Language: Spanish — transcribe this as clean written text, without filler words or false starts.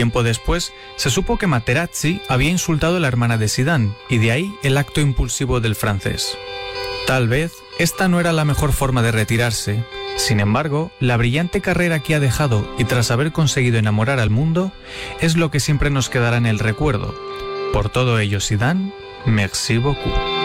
Tiempo después, se supo que Materazzi había insultado a la hermana de Zidane, y de ahí el acto impulsivo del francés. Tal vez esta no era la mejor forma de retirarse. Sin embargo, la brillante carrera que ha dejado y tras haber conseguido enamorar al mundo, es lo que siempre nos quedará en el recuerdo. Por todo ello, Zidane, merci beaucoup.